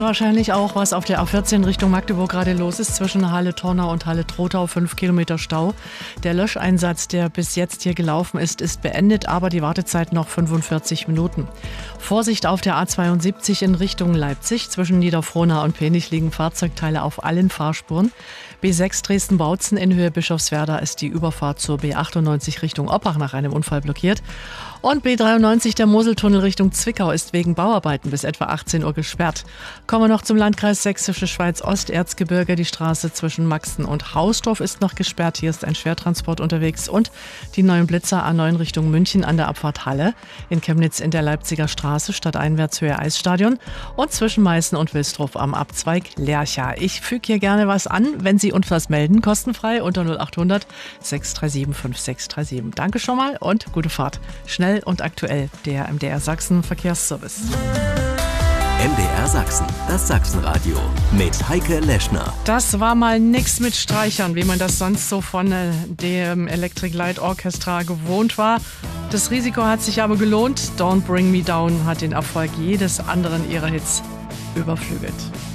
Wahrscheinlich auch, was auf der A14 Richtung Magdeburg gerade los ist, zwischen Halle-Tornau und Halle-Trotau, 5 Kilometer Stau. Der Löscheinsatz, der bis jetzt hier gelaufen ist, ist beendet, aber die Wartezeit noch 45 Minuten. Vorsicht auf der A72 in Richtung Leipzig. Zwischen Niederfrohnau und Penich liegen Fahrzeugteile auf allen Fahrspuren. B6 Dresden-Bautzen in Höhe Bischofswerda ist die Überfahrt zur B98 Richtung Oppach nach einem Unfall blockiert. Und B93 der Moseltunnel Richtung Zwickau ist wegen Bauarbeiten bis etwa 18 Uhr gesperrt. Kommen wir noch zum Landkreis Sächsische Schweiz Osterzgebirge. Die Straße zwischen Maxen und Hausdorf ist noch gesperrt. Hier ist ein Schwertransport unterwegs. Und die neuen Blitzer A9 Richtung München an der Abfahrt Halle. In Chemnitz in der Leipziger Straße stadteinwärts Höhe Eisstadion. Und zwischen Meißen und Wilsdruff am Abzweig Lercha. Ich füge hier gerne was an, wenn Sie uns was melden. Kostenfrei unter 0800 637 5637. Danke schon mal und gute Fahrt. Schnell und aktuell, der MDR Sachsen Verkehrsservice. MDR Sachsen, das Sachsenradio mit Heike Leschner. Das war mal nix mit Streichern, wie man das sonst so von dem Electric Light Orchestra gewohnt war. Das Risiko hat sich aber gelohnt. Don't Bring Me Down hat den Erfolg jedes anderen ihrer Hits überflügelt.